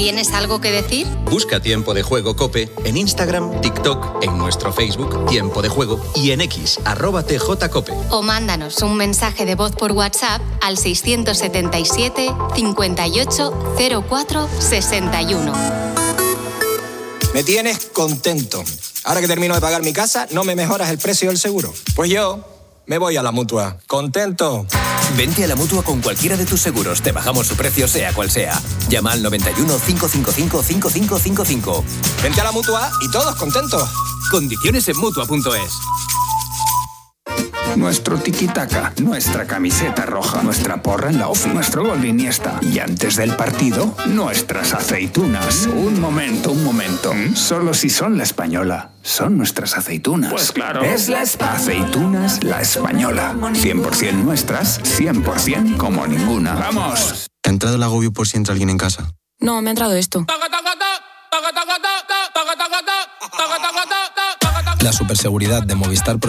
¿Tienes algo que decir? Busca Tiempo de Juego COPE en Instagram, TikTok, en nuestro Facebook Tiempo de Juego y en X, @TJCOPE. O mándanos un mensaje de voz por WhatsApp al 677 58 04 61. Me tienes contento. Ahora que termino de pagar mi casa, ¿no me mejoras el precio del seguro? Pues yo me voy a la Mutua. ¿Contento? Vente a la Mutua con cualquiera de tus seguros. Te bajamos su precio sea cual sea. Llama al 91 555 5555. Vente a la Mutua y todos contentos. Condiciones en Mutua.es. Nuestro tiki-taka, nuestra camiseta roja, nuestra porra en la ofi, nuestro gol de Iniesta. Y antes del partido, nuestras aceitunas. Un momento. Solo si son La Española. Son nuestras aceitunas. Pues claro. Es Aceitunas La Española. 100% nuestras, 100% como ninguna. ¡Vamos! ¿Te ha entrado el agobio por si entra alguien en casa? No, me ha entrado esto. La superseguridad de Movistar Pro